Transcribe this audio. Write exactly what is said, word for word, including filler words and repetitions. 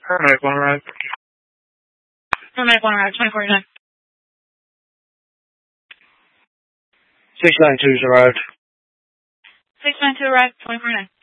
Paramedic one arrived. Paramedic one arrived, twenty forty-nine. six nine two's arrived. six nine two arrived, twenty forty-nine.